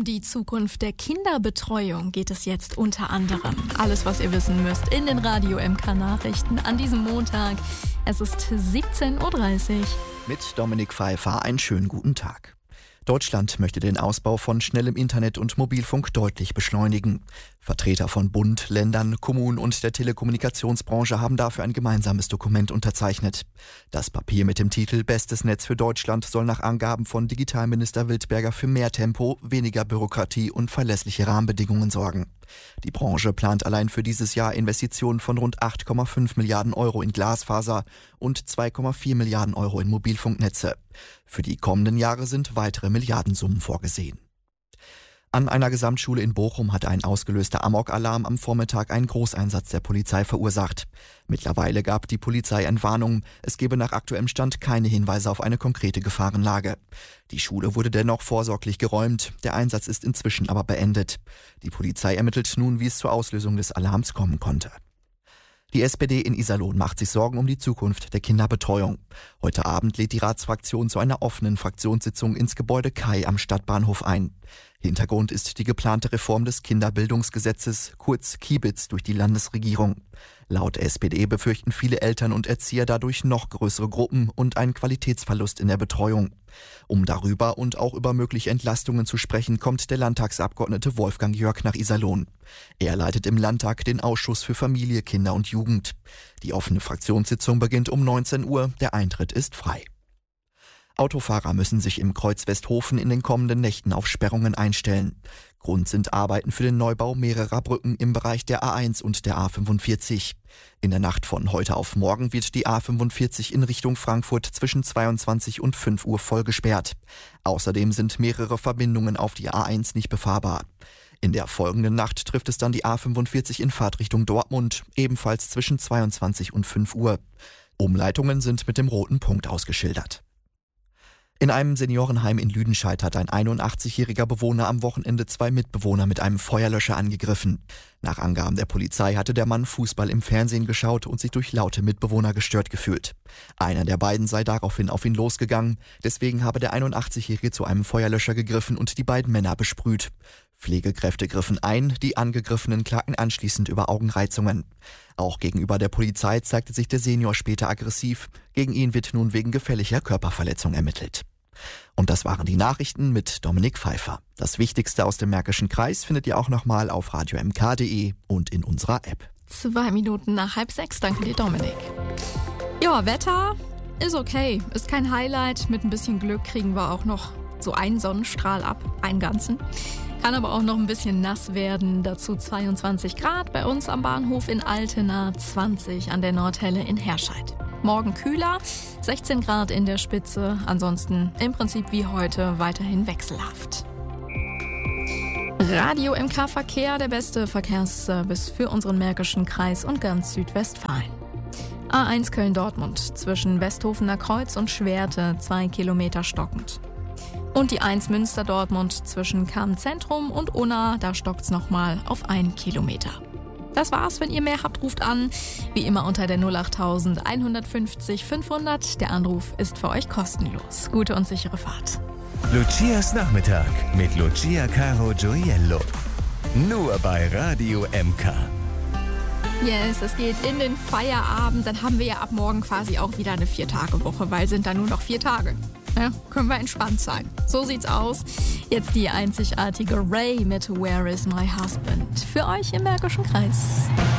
die Zukunft der Kinderbetreuung geht es jetzt unter anderem. Alles, was ihr wissen müsst in den Radio MK Nachrichten an diesem Montag. Es ist 17:30 Uhr. Mit Dominik Pfeiffer einen schönen guten Tag. Deutschland möchte den Ausbau von schnellem Internet und Mobilfunk deutlich beschleunigen. Vertreter von Bund, Ländern, Kommunen und der Telekommunikationsbranche haben dafür ein gemeinsames Dokument unterzeichnet. Das Papier mit dem Titel Bestes Netz für Deutschland soll nach Angaben von Digitalminister Wildberger für mehr Tempo, weniger Bürokratie und verlässliche Rahmenbedingungen sorgen. Die Branche plant allein für dieses Jahr Investitionen von rund 8,5 Milliarden Euro in Glasfaser und 2,4 Milliarden Euro in Mobilfunknetze. Für die kommenden Jahre sind weitere Milliardensummen vorgesehen. An einer Gesamtschule in Bochum hat ein ausgelöster Amok-Alarm am Vormittag einen Großeinsatz der Polizei verursacht. Mittlerweile gab die Polizei Entwarnung. Es gebe nach aktuellem Stand keine Hinweise auf eine konkrete Gefahrenlage. Die Schule wurde dennoch vorsorglich geräumt. Der Einsatz ist inzwischen aber beendet. Die Polizei ermittelt nun, wie es zur Auslösung des Alarms kommen konnte. Die SPD in Iserlohn macht sich Sorgen um die Zukunft der Kinderbetreuung. Heute Abend lädt die Ratsfraktion zu einer offenen Fraktionssitzung ins Gebäude Kai am Stadtbahnhof ein. Hintergrund ist die geplante Reform des Kinderbildungsgesetzes, kurz Kiebitz, durch die Landesregierung. Laut SPD befürchten viele Eltern und Erzieher dadurch noch größere Gruppen und einen Qualitätsverlust in der Betreuung. Um darüber und auch über mögliche Entlastungen zu sprechen, kommt der Landtagsabgeordnete Wolfgang Jörg nach Iserlohn. Er leitet im Landtag den Ausschuss für Familie, Kinder und Jugend. Die offene Fraktionssitzung beginnt um 19 Uhr. Der Eintritt ist frei. Autofahrer müssen sich im Kreuz Westhofen in den kommenden Nächten auf Sperrungen einstellen. Grund sind Arbeiten für den Neubau mehrerer Brücken im Bereich der A1 und der A45. In der Nacht von heute auf morgen wird die A45 in Richtung Frankfurt zwischen 22 und 5 Uhr voll gesperrt. Außerdem sind mehrere Verbindungen auf die A1 nicht befahrbar. In der folgenden Nacht trifft es dann die A45 in Fahrtrichtung Dortmund, ebenfalls zwischen 22 und 5 Uhr. Umleitungen sind mit dem roten Punkt ausgeschildert. In einem Seniorenheim in Lüdenscheid hat ein 81-jähriger Bewohner am Wochenende 2 Mitbewohner mit einem Feuerlöscher angegriffen. Nach Angaben der Polizei hatte der Mann Fußball im Fernsehen geschaut und sich durch laute Mitbewohner gestört gefühlt. Einer der beiden sei daraufhin auf ihn losgegangen. Deswegen habe der 81-jährige zu einem Feuerlöscher gegriffen und die beiden Männer besprüht. Pflegekräfte griffen ein, die Angegriffenen klagten anschließend über Augenreizungen. Auch gegenüber der Polizei zeigte sich der Senior später aggressiv. Gegen ihn wird nun wegen gefährlicher Körperverletzung ermittelt. Und das waren die Nachrichten mit Dominik Pfeiffer. Das Wichtigste aus dem Märkischen Kreis findet ihr auch nochmal auf radiomk.de und in unserer App. 2 Minuten nach 5:30. Danke dir, Dominik. Ja, Wetter ist okay. Ist kein Highlight. Mit ein bisschen Glück kriegen wir auch noch so einen Sonnenstrahl ab. Einen ganzen. Kann aber auch noch ein bisschen nass werden. Dazu 22 Grad bei uns am Bahnhof in Altena, 20 an der Nordhelle in Herscheid. Morgen kühler, 16 Grad in der Spitze. Ansonsten im Prinzip wie heute weiterhin wechselhaft. Radio MK Verkehr, der beste Verkehrsservice für unseren Märkischen Kreis und ganz Südwestfalen. A1 Köln-Dortmund zwischen Westhofener Kreuz und Schwerte 2 Kilometer stockend. Und die 1 Münster-Dortmund zwischen Cham-Zentrum und Unna, da stockt's nochmal auf 1 Kilometer. Das war's, wenn ihr mehr habt, ruft an. Wie immer unter der 08000 150 500. Der Anruf ist für euch kostenlos. Gute und sichere Fahrt. Lucias Nachmittag mit Lucia Caro Gioiello. Nur bei Radio MK. Yes, es geht in den Feierabend. Dann haben wir ja ab morgen quasi auch wieder eine 4-Tage-Woche, weil sind da nur noch 4 Tage. Ja, können wir entspannt sein. So sieht's aus. Jetzt die einzigartige Ray mit Where is my husband? Für euch im Märkischen Kreis.